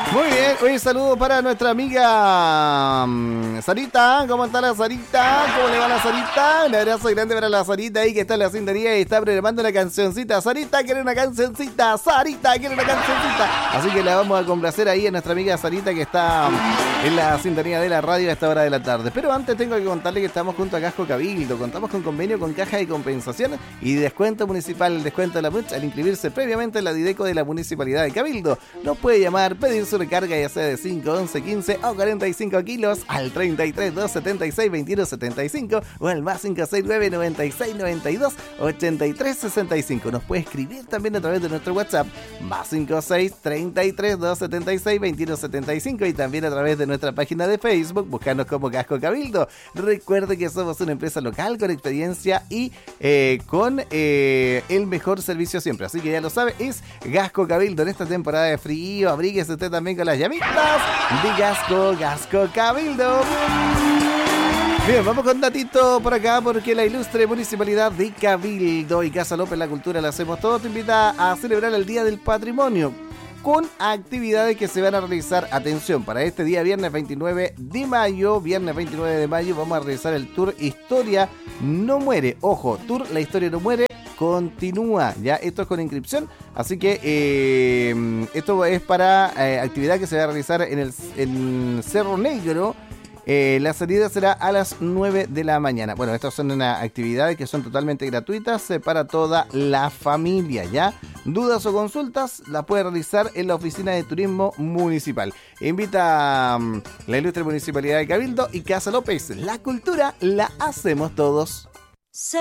Muy bien, un saludo para nuestra amiga Sarita. ¿Cómo está la Sarita? ¿Cómo le va la Sarita? Un abrazo grande para la Sarita ahí que está en la sintonía y está programando una cancioncita. Sarita quiere una cancioncita. Sarita quiere una cancioncita. Así que la vamos a complacer ahí a nuestra amiga Sarita que está en la sintonía de la radio a esta hora de la tarde. Pero antes tengo que contarle que estamos junto a Gasco Cabildo. Contamos con convenio con Caja de Compensación y descuento municipal. El descuento de la MUCH al inscribirse previamente en la Dideco de la Municipalidad de Cabildo. Nos puede llamar, pedir su recarga ya sea de 5, 11, 15 o 45 kilos al 33 276 21 75 o al más 569 96 92 83 65. Nos puede escribir también a través de nuestro WhatsApp más 56 33 276 21 75 y también a través de nuestra página de Facebook, buscarnos como Gasco Cabildo. Recuerde que somos una empresa local con experiencia y con el mejor servicio siempre, así que ya lo sabe, es Gasco Cabildo. En esta temporada de frío, abríguese usted también con las llamitas de Gasco Cabildo. Bien, vamos con datito por acá porque la ilustre Municipalidad de Cabildo y Casa López La Cultura la hacemos todo te invita a celebrar el Día del Patrimonio con actividades que se van a realizar. Atención, para este día viernes 29 de mayo vamos a realizar el tour Historia No Muere. Ojo, tour La Historia No Muere continúa, ya esto es con inscripción, así que esto es para actividad que se va a realizar en Cerro Negro. La salida será a las 9 de la mañana. Bueno, estas son unas actividades que son totalmente gratuitas para toda la familia, ¿ya? Dudas o consultas las puede realizar en la Oficina de Turismo Municipal. Invita la ilustre Municipalidad de Cabildo y Casa López. La cultura la hacemos todos.